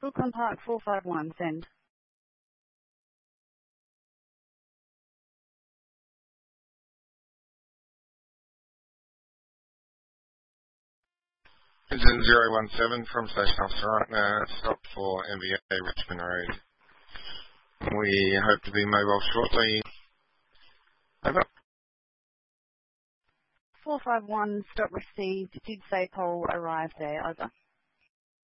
Brooklyn Park 451, send. Engine 017 from Station Officer right now, stop for MVA Richmond Road. We hope to be mobile shortly. Over. 451, stop received. Did say Paul arrived there, over.